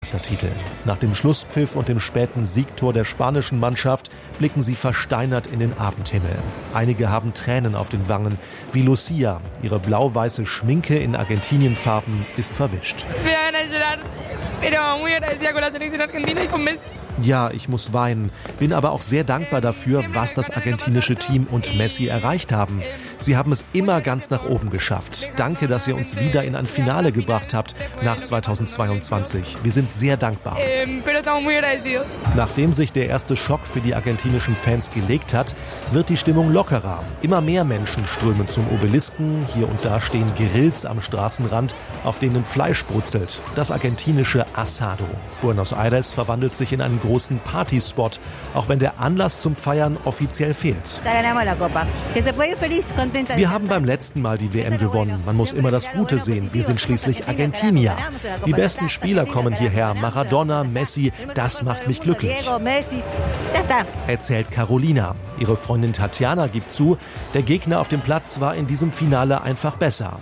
Meistertitel. Nach dem Schlusspfiff und dem späten Siegtor der spanischen Mannschaft blicken sie versteinert in den Abendhimmel. Einige haben Tränen auf den Wangen, wie Lucia. Ihre blau-weiße Schminke in Argentinienfarben ist verwischt. Ja, ich muss weinen, bin aber auch sehr dankbar dafür, was das argentinische Team und Messi erreicht haben. Sie haben es immer ganz nach oben geschafft. Danke, dass ihr uns wieder in ein Finale gebracht habt nach 2022. Wir sind sehr dankbar. Nachdem sich der erste Schock für die argentinischen Fans gelegt hat, wird die Stimmung lockerer. Immer mehr Menschen strömen zum Obelisken. Hier und da stehen Grills am Straßenrand, auf denen Fleisch brutzelt. Das argentinische Asado. Buenos Aires verwandelt sich in einen großen Partyspot, auch wenn der Anlass zum Feiern offiziell fehlt. Wir haben beim letzten Mal die WM gewonnen. Man muss immer das Gute sehen. Wir sind schließlich Argentinier. Die besten Spieler kommen hierher. Maradona, Messi, das macht mich glücklich. Erzählt Carolina. Ihre Freundin Tatjana gibt zu, der Gegner auf dem Platz war in diesem Finale einfach besser.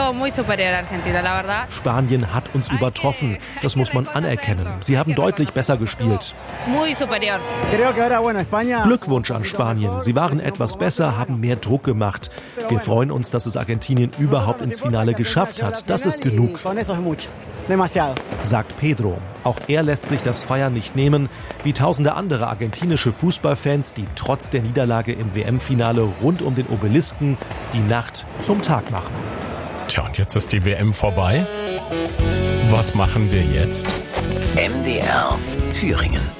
Spanien hat uns übertroffen. Das muss man anerkennen. Sie haben deutlich besser gespielt. Glückwunsch an Spanien. Sie waren etwas besser, haben mehr Druck gemacht. Wir freuen uns, dass es Argentinien überhaupt ins Finale geschafft hat. Das ist genug, sagt Pedro. Auch er lässt sich das Feiern nicht nehmen, wie tausende andere argentinische Fußballfans, die trotz der Niederlage im WM-Finale rund um den Obelisken die Nacht zum Tag machen. Tja, und jetzt ist die WM vorbei. Was machen wir jetzt? MDR Thüringen.